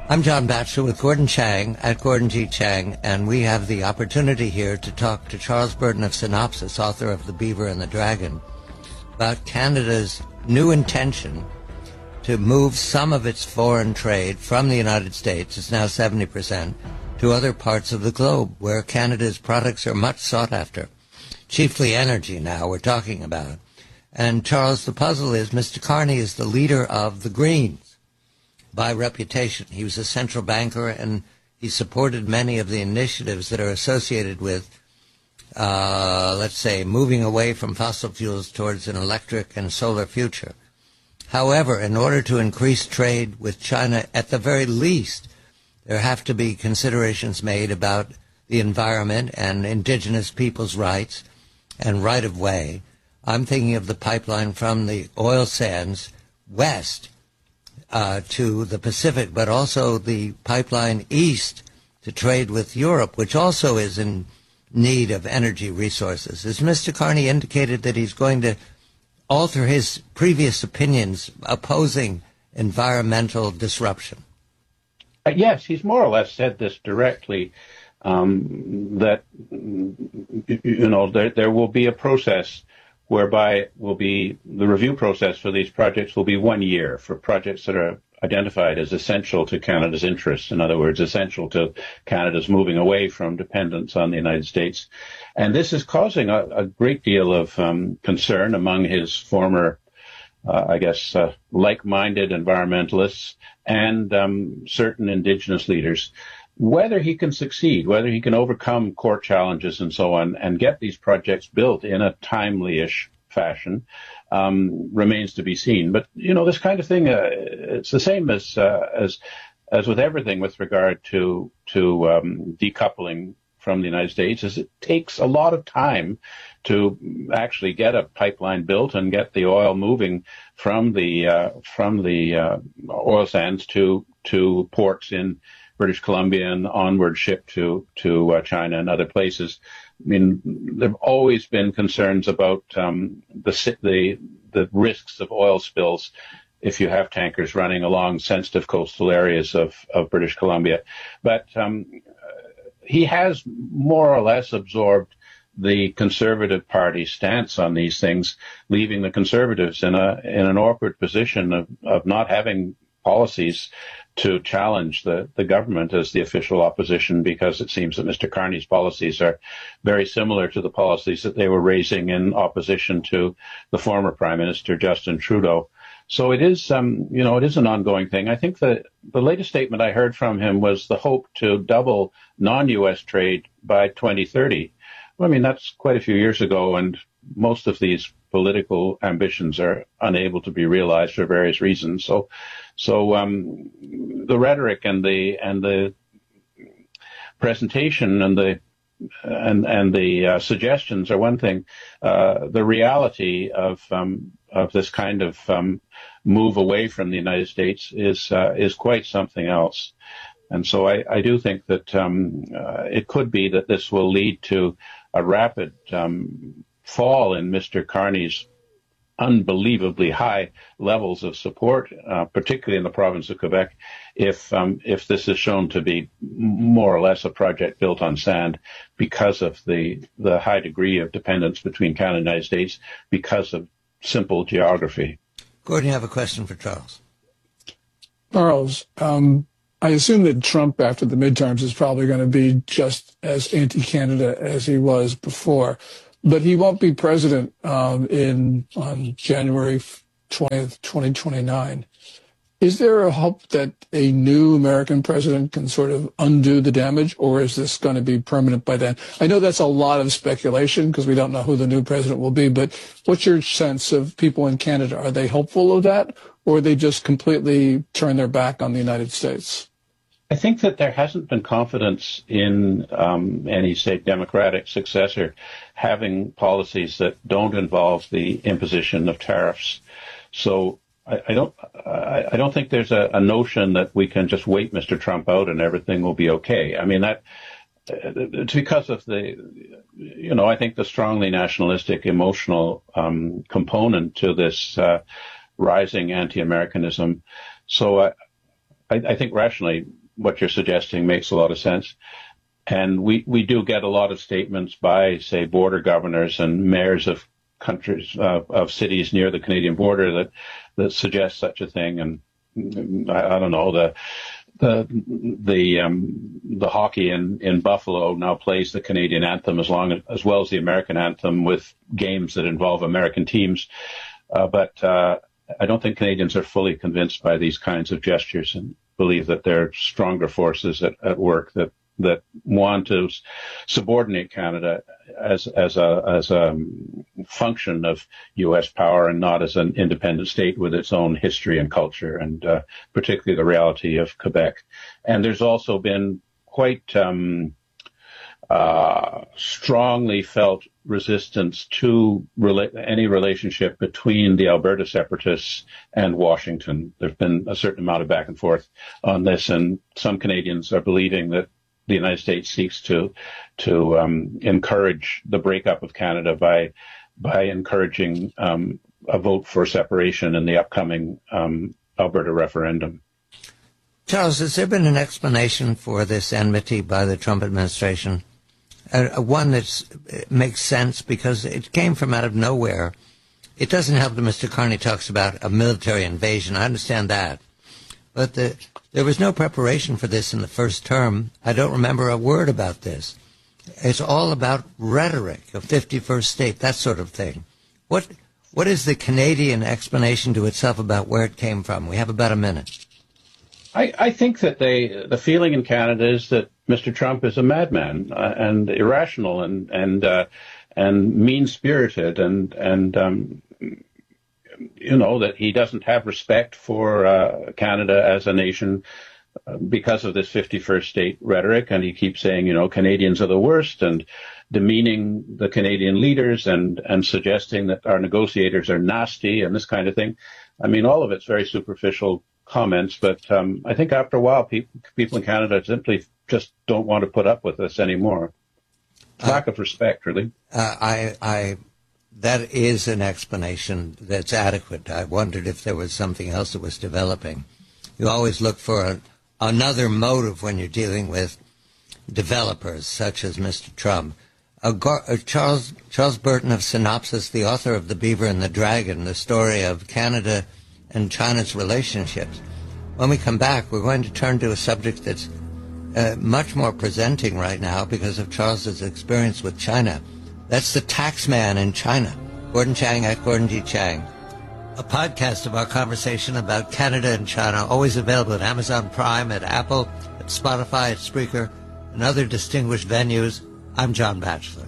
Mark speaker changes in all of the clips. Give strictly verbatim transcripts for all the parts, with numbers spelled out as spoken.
Speaker 1: I'm John Batchelor with Gordon Chang at Gordon G. Chang, and we have the opportunity here to talk to Charles Burton of Synopsis, author of The Beaver and the Dragon, about Canada's new intention to move some of its foreign trade from the United States, it's now seventy percent, to other parts of the globe where Canada's products are much sought after. Chiefly energy now we're talking about. And Charles, the puzzle is Mister Carney is the leader of the Greens by reputation. He was a central banker, and he supported many of the initiatives that are associated with, uh, let's say, moving away from fossil fuels towards an electric and solar future. However, in order to increase trade with China, at the very least, there have to be considerations made about the environment and indigenous people's rights and right-of-way. I'm thinking of the pipeline from the oil sands west Uh, to the Pacific, but also the pipeline east to trade with Europe, which also is in need of energy resources. Has Mister Carney indicated that he's going to alter his previous opinions opposing environmental disruption?
Speaker 2: Uh, yes, he's more or less said this directly, um, that, you know, there, there will be a process whereby will be the review process for these projects will be one year for projects that are identified as essential to Canada's interests. In other words, essential to Canada's moving away from dependence on the United States. And this is causing a, a great deal of um, concern among his former, uh, I guess, uh, like-minded environmentalists and um, certain Indigenous leaders. Whether he can succeed, whether he can overcome court challenges and so on and get these projects built in a timely-ish fashion um, remains to be seen. But, you know, this kind of thing, uh, it's the same as uh, as as with everything with regard to, to um, decoupling from the United States, is it takes a lot of time to actually get a pipeline built and get the oil moving from the uh, from the uh, oil sands to to ports in British Columbia and onward shipped to to uh, China and other places. I mean, there have always been concerns about um, the the the risks of oil spills if you have tankers running along sensitive coastal areas of, of British Columbia. But um, he has more or less absorbed the Conservative Party stance on these things, leaving the Conservatives in a in an awkward position of, of not having policies to challenge the, the government as the official opposition, because it seems that Mister Carney's policies are very similar to the policies that they were raising in opposition to the former Prime Minister, Justin Trudeau. So it is, um, you know, it is an ongoing thing. I think that the latest statement I heard from him was the hope to double non-U S trade by twenty thirty. Well, I mean, that's quite a few years ago, and most of these political ambitions are unable to be realized for various reasons. So, so um, the rhetoric and the and the presentation and the and and the uh, suggestions are one thing. Uh, the reality of um, of this kind of um, move away from the United States is uh, is quite something else. And so I, I do think that um, uh, it could be that this will lead to a rapid um, fall in Mister Carney's unbelievably high levels of support, uh, particularly in the province of Quebec, if um, if this is shown to be more or less a project built on sand because of the the high degree of dependence between Canada and the United States because of simple geography.
Speaker 1: Gordon, you have a question for Charles.
Speaker 3: Charles, um, I assume that Trump, after the midterms, is probably going to be just as anti-Canada as he was before. But he won't be president um, in on January twentieth, twenty twenty-nine. Is there a hope that a new American president can sort of undo the damage, or is this going to be permanent by then? I know that's a lot of speculation because we don't know who the new president will be, but what's your sense of people in Canada? Are they hopeful of that, or they just completely turn their back on the United States?
Speaker 2: I think that there hasn't been confidence in um, any, say, Democratic successor having policies that don't involve the imposition of tariffs. So I, I don't, I, I don't think there's a, a notion that we can just wait Mister Trump out and everything will be okay. I mean, that it's because of the, you know, I think the strongly nationalistic, emotional um, component to this uh, rising anti-Americanism. So I, I, I think rationally, what you're suggesting makes a lot of sense. And we, we do get a lot of statements by, say, border governors and mayors of countries, uh, of cities near the Canadian border that, that suggest such a thing. And I, I don't know, the, the, the, um, the hockey in, in Buffalo now plays the Canadian anthem as long as, as well as the American anthem with games that involve American teams. Uh, but, uh, I don't think Canadians are fully convinced by these kinds of gestures and believe that there are stronger forces at, at work that, that want to subordinate Canada as, as a, as a function of U S power and not as an independent state with its own history and culture, and uh, particularly the reality of Quebec. And there's also been quite um, uh, strongly felt resistance to rela- any relationship between the Alberta separatists and Washington. There's been a certain amount of back and forth on this, and some Canadians are believing that the United States seeks to to um, encourage the breakup of Canada by by encouraging um, a vote for separation in the upcoming um, Alberta referendum.
Speaker 1: Charles, has there been an explanation for this enmity by the Trump administration? Uh, one that makes sense because it came from out of nowhere. It doesn't help that Mister Carney talks about a military invasion. I understand that. But the, there was no preparation for this in the first term. I don't remember a word about this. It's all about rhetoric, a fifty-first state, that sort of thing. What What is the Canadian explanation to itself about where it came from? We have about a minute.
Speaker 2: I, I think that they, the feeling in Canada is that Mister Trump is a madman uh, and irrational and and uh, and mean-spirited and and um, you know, that he doesn't have respect for uh, Canada as a nation uh, because of this fifty-first state rhetoric, and he keeps saying, you know, Canadians are the worst and demeaning the Canadian leaders and and suggesting that our negotiators are nasty and this kind of thing. I mean, all of it's very superficial comments, but um, I think after a while, pe- people in Canada simply just don't want to put up with this anymore. Lack uh, of respect, really.
Speaker 1: Uh, I, I, that is an explanation that's adequate. I wondered if there was something else that was developing. You always look for a, another motive when you're dealing with developers, such as Mister Trump. Uh, Gar- uh, Charles Charles Burton of Synopsis, the author of The Beaver and the Dragon, the story of Canada and China's relationships. When we come back, we're going to turn to a subject that's uh, much more presenting right now because of Charles's experience with China. That's the tax man in China. Gordon Chang at Gordon G. Chang. A podcast of our conversation about Canada and China, always available at Amazon Prime, at Apple, at Spotify, at Spreaker, and other distinguished venues. I'm John Batchelor.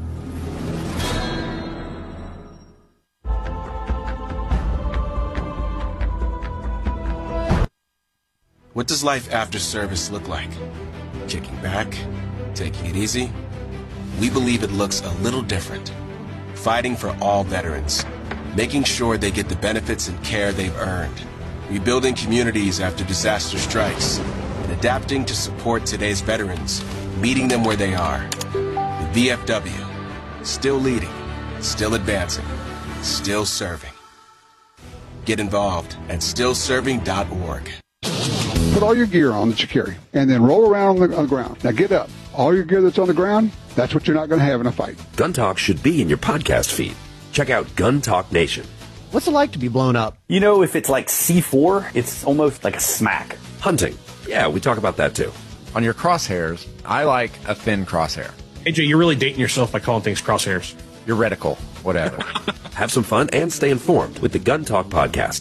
Speaker 4: What does life after service look like? Kicking back? Taking it easy? We believe it looks a little different. Fighting for all veterans. Making sure they get the benefits and care they've earned. Rebuilding communities after disaster strikes. And adapting to support today's veterans. Meeting them where they are. The V F W. Still leading. Still advancing. Still serving. Get involved at still serving dot org.
Speaker 5: Put all your gear on that you carry, and then roll around on the, on the ground. Now get up. All your gear that's on the ground, that's what you're not going to have in a fight.
Speaker 6: Gun Talk should be in your podcast feed. Check out Gun Talk Nation.
Speaker 7: What's it like to be blown up?
Speaker 8: You know, if it's like C four, it's almost like a smack.
Speaker 6: Hunting. Yeah, we talk about that too.
Speaker 9: On your crosshairs, I like a thin crosshair.
Speaker 10: A J, you're really dating yourself by calling things crosshairs.
Speaker 9: Your reticle, whatever.
Speaker 6: Have some fun and stay informed with the Gun Talk podcast.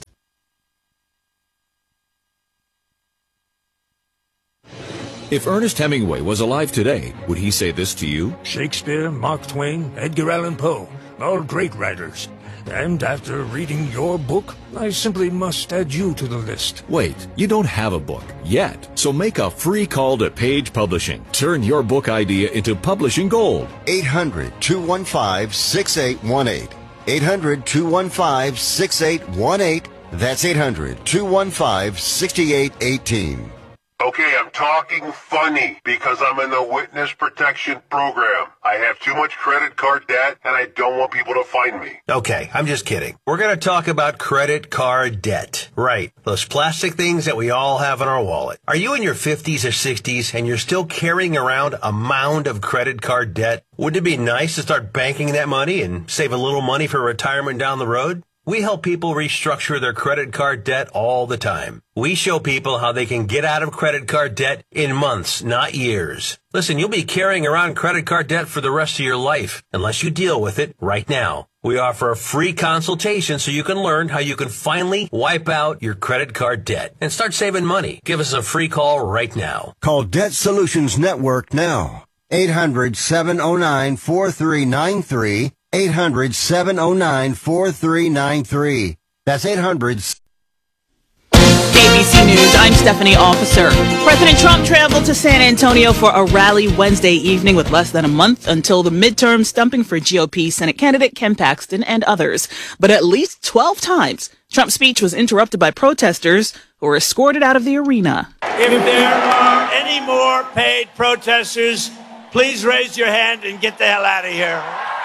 Speaker 11: If Ernest Hemingway was alive today, would he say this to you?
Speaker 12: Shakespeare, Mark Twain, Edgar Allan Poe, all great writers. And after reading your book, I simply must add you to the list.
Speaker 11: Wait, you don't have a book yet. So make a free call to Page Publishing. Turn your book idea into publishing gold.
Speaker 13: eight hundred, two one five, six eight one eight. eight hundred, two one five, six eight one eight. That's eight hundred, two one five, six eight one eight.
Speaker 14: Okay, I'm talking funny because I'm in the witness protection program. I have too much credit card debt and I don't want people to find me.
Speaker 15: Okay, I'm just kidding. We're going to talk about credit card debt. Right. Those plastic things that we all have in our wallet. Are you in your fifties or sixties and you're still carrying around a mound of credit card debt? Wouldn't it be nice to start banking that money and save a little money for retirement down the road? We help people restructure their credit card debt all the time. We show people how they can get out of credit card debt in months, not years. Listen, you'll be carrying around credit card debt for the rest of your life unless you deal with it right now. We offer a free consultation so you can learn how you can finally wipe out your credit card debt and start saving money. Give us a free call right now.
Speaker 13: Call Debt Solutions Network now. eight hundred, seven oh nine, four three nine three. eight hundred, seven oh nine, four three nine three. That's eight hundred.
Speaker 16: A B C News, I'm Stephanie Officer. President Trump traveled to San Antonio for a rally Wednesday evening with less than a month until the midterm, stumping for G O P Senate candidate Ken Paxton and others. But at least twelve times, Trump's speech was interrupted by protesters who were escorted out of the arena.
Speaker 17: If there are any more paid protesters, please raise your hand and get the hell out of here.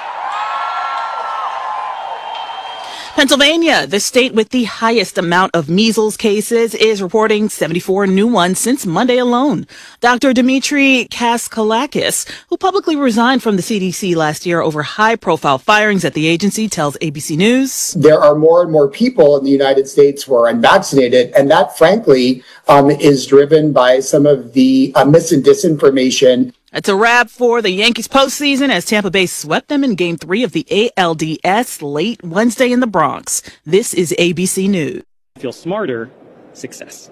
Speaker 16: Pennsylvania, the state with the highest amount of measles cases, is reporting seventy-four new ones since Monday alone. Doctor Dimitri Kaskalakis, who publicly resigned from the C D C last year over high-profile firings at the agency, tells A B C News.
Speaker 18: There are more and more people in the United States who are unvaccinated, and that, frankly, um, is driven by some of the uh, mis and disinformation.
Speaker 16: It's a wrap for the Yankees postseason as Tampa Bay swept them in Game three of the A L D S late Wednesday in the Bronx. This is A B C News.
Speaker 19: Feel smarter, success.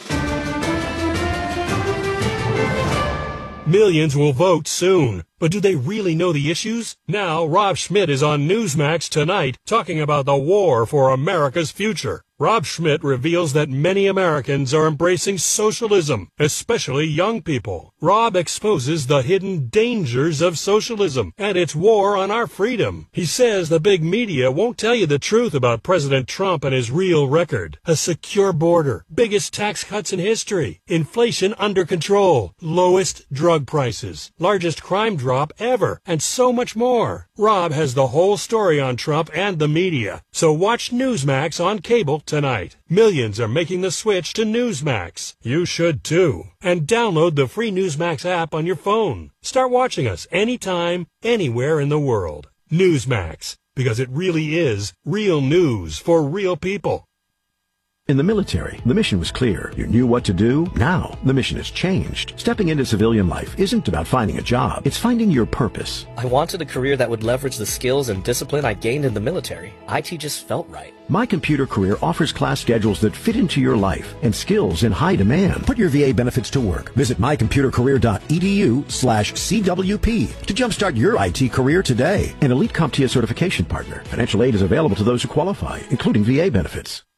Speaker 12: Millions will vote soon, but do they really know the issues? Now, Rob Schmidt is on Newsmax tonight talking about the war for America's future. Rob Schmidt reveals that many Americans are embracing socialism, especially young people. Rob exposes the hidden dangers of socialism and its war on our freedom. He says the big media won't tell you the truth about President Trump and his real record. A secure border, biggest tax cuts in history, inflation under control, lowest drug prices, largest crime drop ever, and so much more. Rob has the whole story on Trump and the media, so watch Newsmax on cable tonight. Millions are making the switch to Newsmax. You should too. And download the free Newsmax app on your phone. Start watching us anytime, anywhere in the world. Newsmax, because it really is real news for real people.
Speaker 6: In the military, the mission was clear. You knew what to do. Now, the mission has changed. Stepping into civilian life isn't about finding a job. It's finding your purpose.
Speaker 20: I wanted a career that would leverage the skills and discipline I gained in the military. I T just felt right.
Speaker 6: My Computer Career offers class schedules that fit into your life and skills in high demand. Put your V A benefits to work. Visit mycomputercareer.edu slash CWP to jumpstart your I T career today. An Elite CompTIA certification partner. Financial aid is available to those who qualify, including V A benefits.